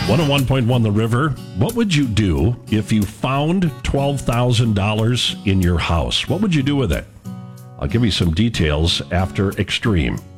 101.1 The River. What would you do if you found $12,000 in your house? What would you do with it? I'll give you some details after Extreme.